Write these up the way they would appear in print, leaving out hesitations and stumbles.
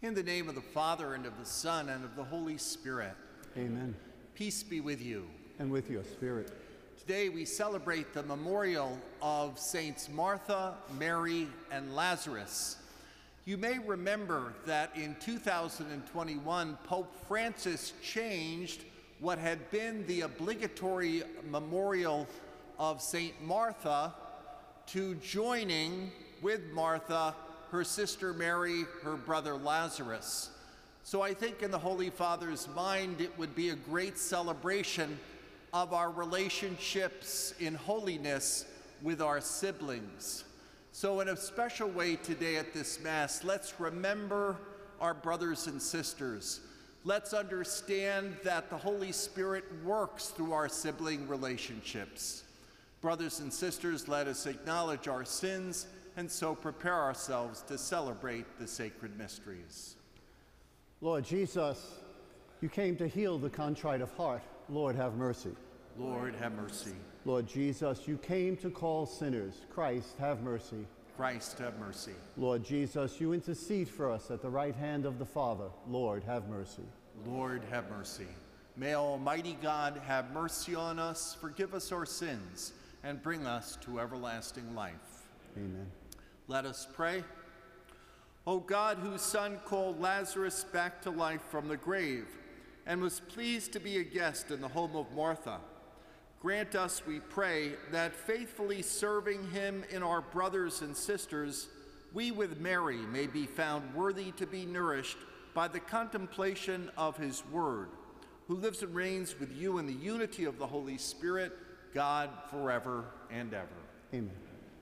In the name of the Father, and of the Son, and of the Holy Spirit. Amen. Peace be with you. And with your spirit. Today we celebrate the memorial of Saints Martha, Mary, and Lazarus. You may remember that in 2021, Pope Francis changed what had been the obligatory memorial of Saint Martha to joining with Martha, her sister Mary, her brother Lazarus. So I think in the Holy Father's mind, it would be a great celebration of our relationships in holiness with our siblings. So in a special way today at this Mass, let's remember our brothers and sisters. Let's understand that the Holy Spirit works through our sibling relationships. Brothers and sisters, let us acknowledge our sins and so prepare ourselves to celebrate the sacred mysteries. Lord Jesus, you came to heal the contrite of heart. Lord, have mercy. Lord, have mercy. Lord Jesus, you came to call sinners. Christ, have mercy. Christ, have mercy. Lord Jesus, you intercede for us at the right hand of the Father. Lord, have mercy. Lord, have mercy. May Almighty God have mercy on us, forgive us our sins, and bring us to everlasting life. Amen. Let us pray. O God, whose Son called Lazarus back to life from the grave and was pleased to be a guest in the home of Martha, grant us, we pray, that faithfully serving him in our brothers and sisters, we with Mary may be found worthy to be nourished by the contemplation of his word, who lives and reigns with you in the unity of the Holy Spirit, God, forever and ever. Amen.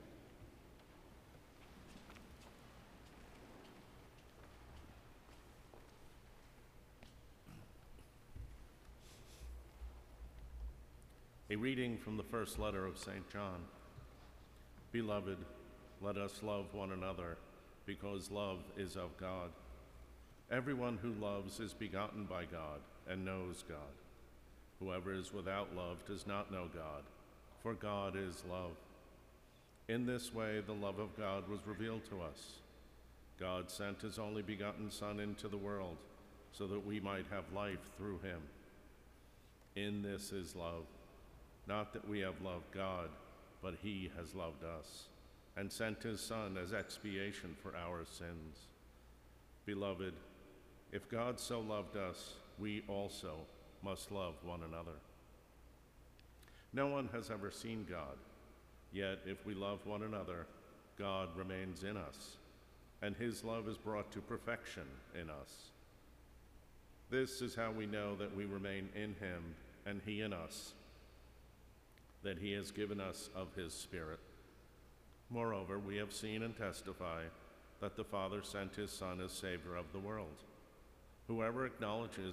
A reading from the first letter of St. John. Beloved, let us love one another, because love is of God. Everyone who loves is begotten by God and knows God. Whoever is without love does not know God, for God is love. In this way, the love of God was revealed to us. God sent his only begotten Son into the world so that we might have life through him. In this is love. Not that we have loved God, but he has loved us, and sent his Son as expiation for our sins. Beloved, if God so loved us, we also must love one another. No one has ever seen God, yet if we love one another, God remains in us, and his love is brought to perfection in us. This is how we know that we remain in him and he in us, that he has given us of his Spirit. Moreover, we have seen and testify that the Father sent his Son as Savior of the world. Whoever acknowledges